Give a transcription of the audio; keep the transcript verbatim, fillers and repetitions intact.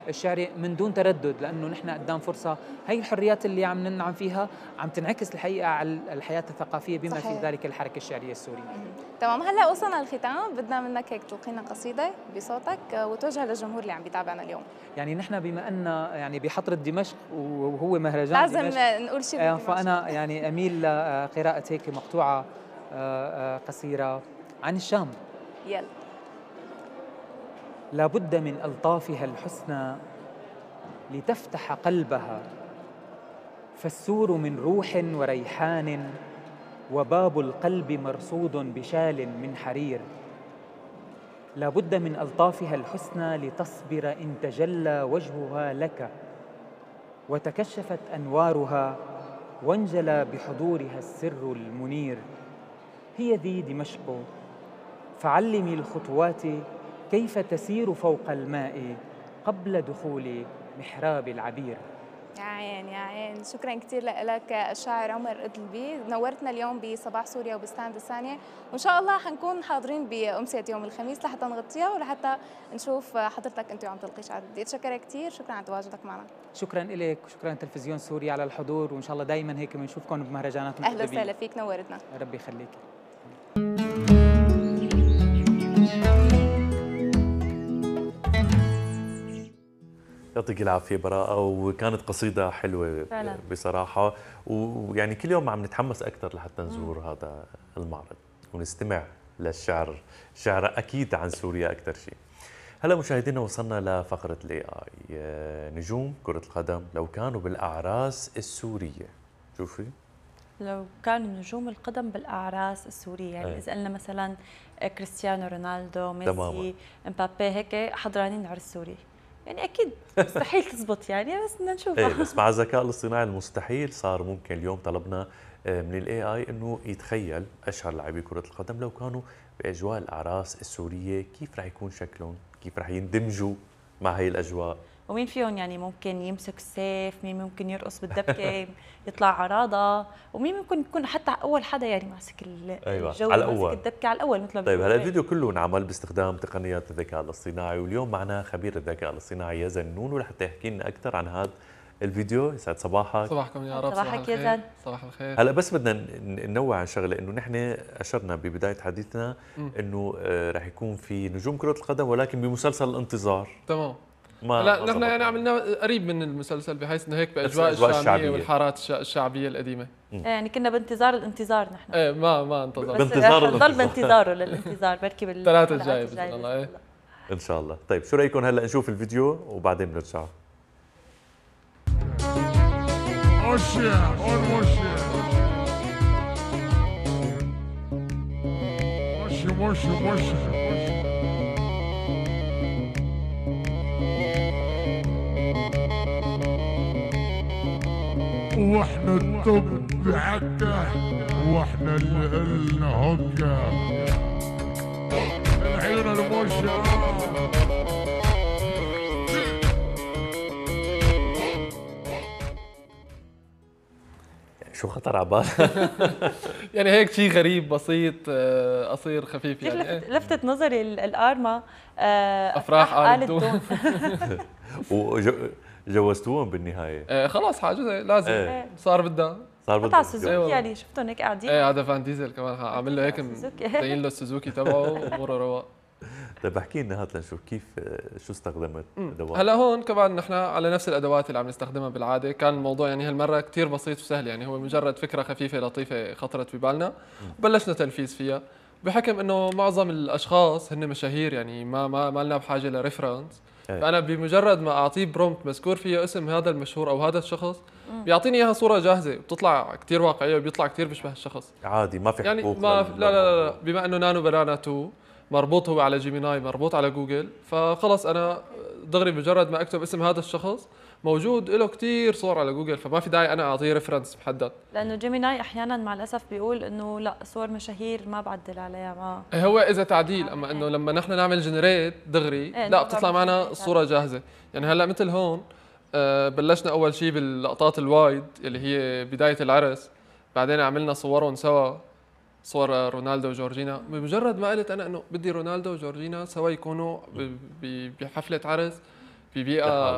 الشعري من دون تردد، لأنه نحن قدام فرصة. هي الحريات اللي عم ننعم فيها عم تنعكس الحقيقة على الحياة الثقافية بما في صحيح. ذلك الحركة الشعرية السورية. تمام، هلا وصلنا للختام، بدنا منك هيك تلقينا قصيدة بصوتك وتوجهها للجمهور اللي عم بيتابعنا اليوم. يعني نحن بما أن يعني بحضرة دمشق وهو مهرجان لازم دمشق، نقول شيء آه، بدمشق. فأنا يعني أميل لقراءة هيك مقطوعة آه، آه، قصيرة عن الشام. يلا. لابد من ألطافها الحسنى لتفتح قلبها، فالسور من روح وريحان، وباب القلب مرصود بشال من حرير. لابد من ألطافها الحسنى لتصبر إن تجلى وجهها لك، وتكشفت أنوارها وانجلى بحضورها السر المنير. هي ذي دمشق، فعلمي الخطوات كيف تسير فوق الماء قبل دخول محراب العبير. يا عين يا عين، شكرا كثير لك الشاعر عمر إدلبي، نورتنا اليوم بصباح سوريا وبستاند الثانية، وإن شاء الله حنكون حاضرين بأمسية يوم الخميس لحتى نغطيها ولحتى نشوف حضرتك أنت وعم تلقي شعر. بدي أتشكرك كثير، شكرا على تواجدك معنا. شكرا لك وشكرا تلفزيون سوريا على الحضور، وإن شاء الله دائما هيك بنشوفكم بمهرجانات أهلا متقدمة. وسهلا فيك، نورتنا. ربي يخليك. يعطيك العافية براءة، وكانت قصيدة حلوة فعلا بصراحة، ويعني كل يوم عم نتحمس أكثر لحتى نزور مم. هذا المعرض ونستمع للشعر، شعر أكيد عن سوريا أكثر شيء. هلا مشاهدينا وصلنا لفقرة الاي اي، نجوم كرة القدم لو كانوا بالأعراس السورية، شوفي لو كانوا نجوم القدم بالأعراس السورية، يعني إذا قلنا مثلا كريستيانو رونالدو، ميسي، امبابي، هيك حضرانين عرس سوري، يعني اكيد مستحيل تزبط يعني، بس بدنا نشوف. ايه بس مع الذكاء الاصطناعي المستحيل صار ممكن. اليوم طلبنا من الاي اي انه يتخيل اشهر لاعبي كرة القدم لو كانوا باجواء الاعراس السورية، كيف رح يكون شكلهم، كيف رح يندمجوا مع هي الاجواء، ومين فيهم يعني ممكن يمسك السيف، مين ممكن يرقص بالدبكة يطلع عراضة، ومين ممكن يكون حتى أول حدا يعني ماسك أيوة. الجو، على ماسك الدبكة على الأول مثل ما طيب هلا الفيديو كله انعمل باستخدام تقنيات الذكاء الاصطناعي، واليوم معنا خبير الذكاء الاصطناعي يزن نونو لحتى يحكي لنا أكثر عن هذا الفيديو. يسعد صباحك. صباحكم يا رب. صباحك يا زن. صباح الخير. هلا بس بدنا ننوع عن شغله، انه نحن اشرنا ببدايه حديثنا انه رح يكون في نجوم كره القدم ولكن بمسلسل الانتظار. تمام. ما لا نحن يعني عملنا قريب من المسلسل بحيث انه هيك باجواء الشاميه الشعبية والحارات الشعبيه القديمه. يعني كنا بانتظار الانتظار نحن. ايه ما ما انتظر بانتظار ضل بانتظاره للانتظار بركي بال الثلاثه الجايه باذن الله. ايه ان شاء الله. طيب شو رايكم هلا نشوف الفيديو وبعدين بنرجع. مشي مشي مشي واحنا الطب عكا، واحنا اللي قلنا هكا الحين المشي. شو خطر على بالك؟ يعني هيك شيء غريب بسيط قصير خفيف يعني. لفت لفتت نظري الارما افراح آل الدون. وجوزتوهم بالنهايه؟ ايه خلاص حاجه لازم. ايه. صار بدها صار بدها قطع سوزوكي يعني، شفتهم هيك قاعدين. ايه هذا فان ديزل كمان عامل له هيك مزين له السوزوكي تبعه واموره رواق. طيب احكي لنا هات لنشوف كيف شو استخدمت ادوات. هلا هون كمان نحن على نفس الادوات اللي عم نستخدمها بالعاده، كان الموضوع يعني هالمره كثير بسيط وسهل، يعني هو مجرد فكره خفيفه لطيفه خطرت ببالنا وبلشنا تنفيذ فيها، بحكم انه معظم الاشخاص هن مشاهير يعني ما ما ما لنا بحاجه لريفرنس. فانا بمجرد ما اعطيه برومبت مذكور فيها اسم هذا المشهور او هذا الشخص بيعطيني اياها صوره جاهزه وبتطلع كثير واقعيه وبيطلع كثير بيشبه الشخص عادي، ما في يعني ما لا, لا لا بما انه نانو بنانا تو مربوط هو على جيميناي، مربوط على جوجل، فخلص انا دغري مجرد ما اكتب اسم هذا الشخص موجود له كثير صور على جوجل، فما في داعي انا اعطيه ريفرنس محدد. لانه جيميناي احيانا مع الاسف بيقول انه لا صور مشاهير ما بعدل عليها، ما هو اذا تعديل، اما انه لما نحن نعمل جنريت دغري ايه لا بتطلع معنا الصوره جاهزه. يعني هلا مثل هون آه بلشنا اول شيء باللقطات الوايد اللي هي بدايه العرس، بعدين عملنا صورهم سوا، صور رونالدو وجورجينا. بمجرد ما قلت انا انه بدي رونالدو وجورجينا سوا يكونوا بحفله عرس في بيئه